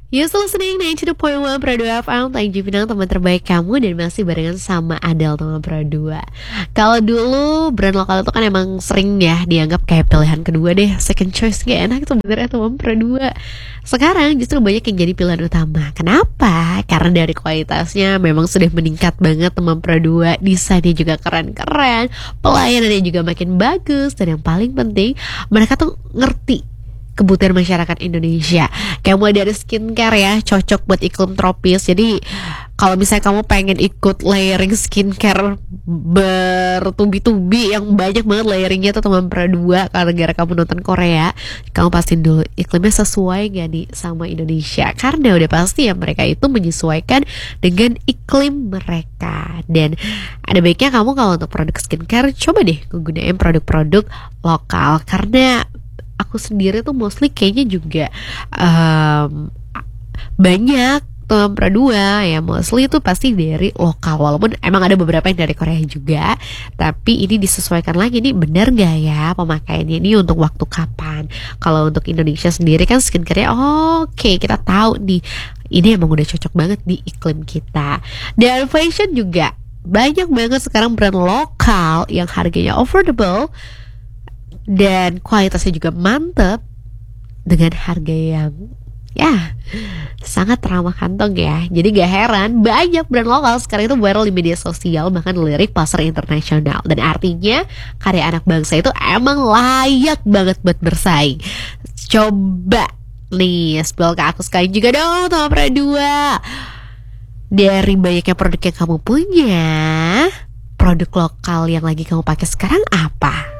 You still listening 92.1 Pro 2 FM, Tanjung Pinang, teman terbaik kamu, dan masih barengan sama Adele teman Pro 2. Kalau dulu brand lokal itu kan emang sering ya dianggap kayak pilihan kedua deh, second choice, gak enak sebenarnya teman Pro 2. Sekarang justru banyak yang jadi pilihan utama. Kenapa? Karena dari kualitasnya memang sudah meningkat banget teman Pro 2. Desainnya juga keren-keren, pelayanannya juga makin bagus, dan yang paling penting mereka tuh ngerti kebutuhan masyarakat Indonesia. Kayak mulai dari skincare ya, cocok buat iklim tropis. Jadi kalau misalnya kamu pengen ikut layering skincare bertubi-tubi yang banyak banget layeringnya tuh teman Pro 2, karena gara kamu nonton Korea, kamu pastiin dulu iklimnya sesuai gak nih sama Indonesia. Karena udah pasti ya mereka itu menyesuaikan dengan iklim mereka. Dan ada baiknya kamu kalau untuk produk skincare coba deh gunain produk-produk lokal, karena aku sendiri tuh mostly kayaknya juga banyak teman Pro 2 ya, mostly itu pasti dari lokal, walaupun emang ada beberapa yang dari Korea juga, tapi ini disesuaikan lagi nih, bener gak ya pemakaiannya ini untuk waktu kapan. Kalau untuk Indonesia sendiri kan skincare-nya oke, kita tahu nih ini emang udah cocok banget di iklim kita. Dan fashion juga banyak banget sekarang brand lokal yang harganya affordable dan kualitasnya juga mantep dengan harga yang ya sangat ramah kantong ya. Jadi gak heran banyak brand lokal sekarang itu viral di media sosial, bahkan dilirik pasar internasional. Dan artinya karya anak bangsa itu emang layak banget buat bersaing. Coba nih spill ke aku sekali juga dong teman Pro 2. Dari banyaknya produk yang kamu punya, produk lokal yang lagi kamu pakai sekarang apa?